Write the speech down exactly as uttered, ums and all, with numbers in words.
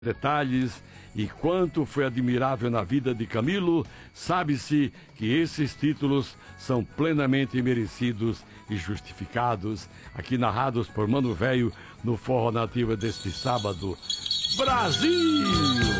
detalhes e quanto foi admirável na vida de Camilo, sabe-se que esses títulos são plenamente merecidos e justificados, aqui narrados por Mano Velho no Forró Nativa deste sábado. Brasil!